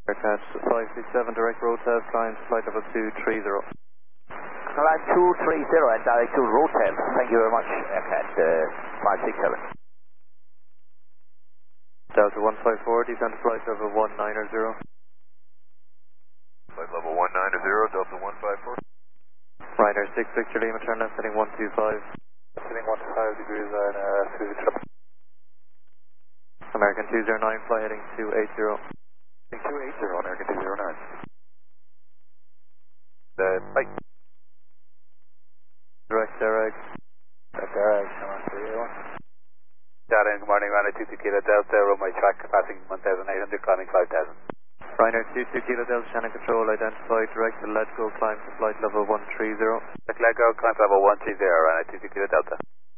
Aircraft 567, direct road test, climb to flight level 230. Climb 230 and direct to road test. Thank you very much, Aircraft 567. Delta 154, descend to flight level 190. Flight level 190, Delta 154. Ryder 6 Victor Lima, turn left heading 125. Heading 125 degrees on Suzy Triple. American 209, fly heading 280. 280, American 209. Bye. Direct Airag. Direct Airag, come on, 381. Data, good morning, Ryder 22 Kilo Delta, runway track, passing 1,800, climbing 5,000. Ryder 22 Kilo Delta, Shannon Control, identified, direct to let go, climb to flight level 130. Let go, climb to level 130, Ryder 22 Kilo Delta. 22 Kilo Delta, Shannon Control, identified, direct to let go, climb to flight level 130. Let go, climb to level 130, Ryder 22 Kilo Delta. 22 Kilo Delta.